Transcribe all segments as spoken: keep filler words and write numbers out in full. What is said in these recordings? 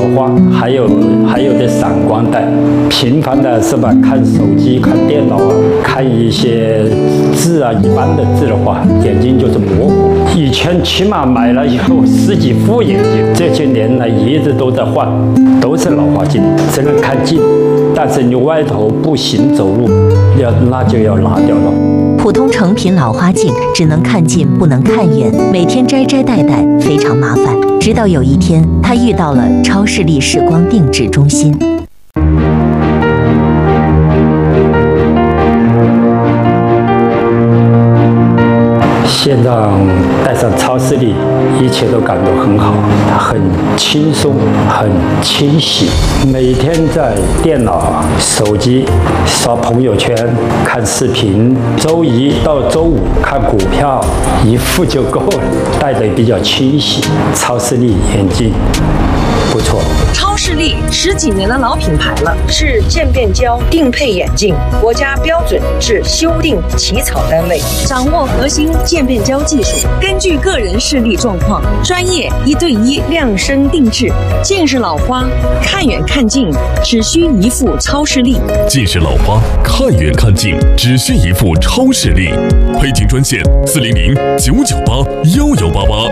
化，还有还有的闪光带，频繁的是吧？看手机、看电脑啊，看一些字啊，一般的字的话，眼睛就是模糊。以前起码买了有十几副眼镜，这些年来一直都在换，都是老花镜，只能看近，但是你外头步行走路，要那就要拿掉了。 普通成品老花镜只能看近不能看远，每天摘摘戴戴非常麻烦。直到有一天，他遇到了超视力视光定制中心。 现在戴上超视力，一切都感到很好，它很轻松，很清晰。每天在电脑、手机刷朋友圈、看视频，周一到周五看股票，一副就够了，戴得比较清晰。超视力眼镜不错。 超视力十几年的老品牌了，是渐变焦定配眼镜国家标准制修订起草单位，掌握核心渐变焦技术，根据个人视力状况，专业一对一量身定制。近视老花看远看近只需一副超视力， 近视老花看远看近只需一副超视力。配镜专线四零零九九八幺幺八八。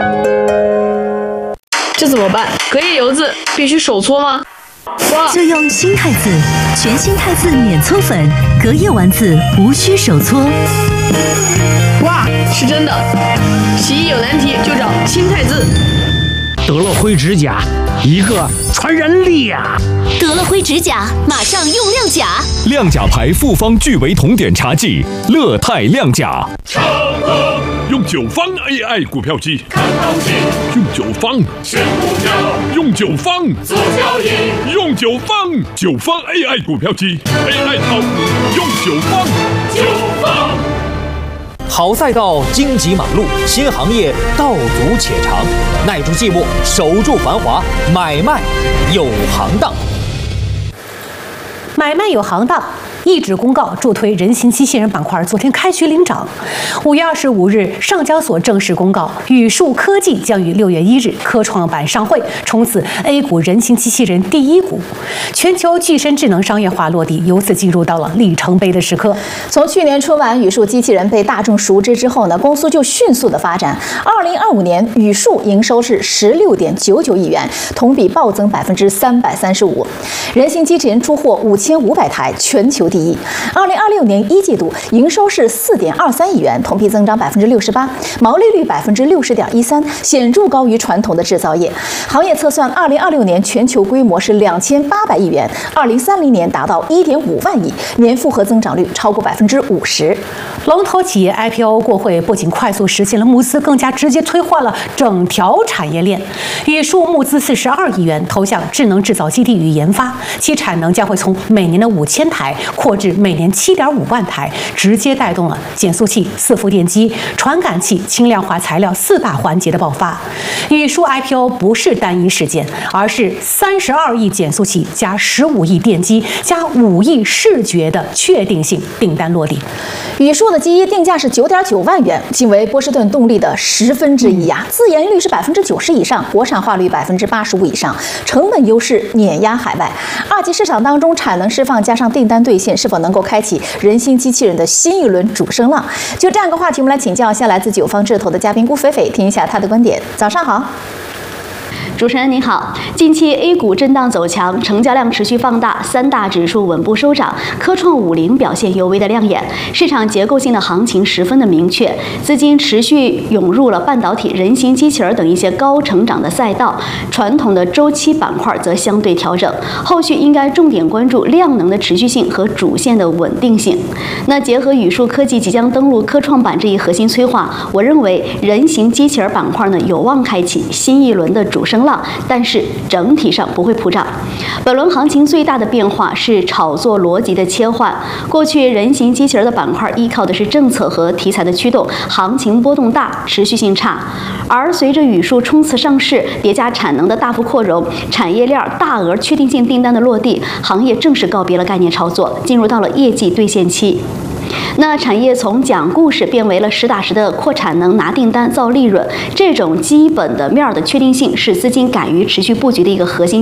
这怎么办？隔夜油渍必须手搓吗？ 就用新汰渍，全新汰渍免搓粉，隔夜完渍无需手搓。 哇，是真的！洗衣有难题就找新汰渍。 得了灰指甲，一个传染俩。 得了灰指甲，马上用亮甲。 亮甲牌复方聚维酮碘茶剂，乐泰亮甲。用九方 A I 股票机看行情，用九方选股票，用九方做交易，用九方九方 A I 股票机 A I 炒股用九方九方。 好赛道，荆棘马路，新行业道阻且长，耐住寂寞，守住繁华，买卖有行当。 买卖有行当。一纸公告助推人形机器人板块昨天开局领涨。五月二十五日，上交所正式公告，宇树科技将于六月一日科创板上会，从此 A 股人形机器人第一股。全球具身智能商业化落地，由此进入到了里程碑的时刻。 从去年春晚宇树机器人被大众熟知之后呢，公司就迅速的发展。二零二五年，宇树营收是十六点九九亿元，同比暴增百分之三百三十五。人形机器人出货五千五百台，全球第一。二零二六年一季度营收是四点二三亿元，同比增长百分之六十八，毛利率百分之六十点一三，显著高于传统的制造业。行业测算，二零二六年全球规模是两千八百亿元，二零三零年达到一点五万亿，年复合增长率超过百分之五十。 龙头企业 I P O 过会，不仅快速实现了募资，更加直接催化了整条产业链。宇树募资四十二亿元，投向智能制造基地与研发，其产能将会从每年的五千台扩至每年七点五万台，直接带动了减速器、伺服电机、传感器、轻量化材料四大环节的爆发。宇树 I P O 不是单一事件，而是三十二亿减速器加十五亿电机加五亿视觉的确定性订单落地。 宇树的机一定价是九点九万元，仅为波士顿动力的十分之一呀，自研率是百分之九十以上，国产化率百分之八十五以上，成本优势碾压海外。二级市场当中产能释放加上订单兑现，是否能够开启人形机器人的新一轮主升浪？就这样一个话题，我们来请教一下来自九方智投的嘉宾顾斐斐，听一下他的观点。早上好。 主持人您好，近期 A 股震荡走强，成交量持续放大，三大指数稳步收涨，科创五零表现尤为的亮眼，市场结构性的行情十分的明确，资金持续涌入了半导体、人形机器人等一些高成长的赛道，传统的周期板块则相对调整，后续应该重点关注量能的持续性和主线的稳定性。那结合宇树科技即将登陆科创板这一核心催化，我认为人形机器人板块呢有望开启新一轮的主升浪，但是整体上不会普涨。本轮行情最大的变化是炒作逻辑的切换。过去人形机器人的板块依靠的是政策和题材的驱动，行情波动大，持续性差。而随着宇树冲刺上市，叠加产能的大幅扩容，产业链大额确定性订单的落地，行业正式告别了概念操作，进入到了业绩兑现期。那产业从讲故事变为了实打实的扩产能、拿订单、造利润，这种基本的面的确定性是资金敢于持续布局的一个核心。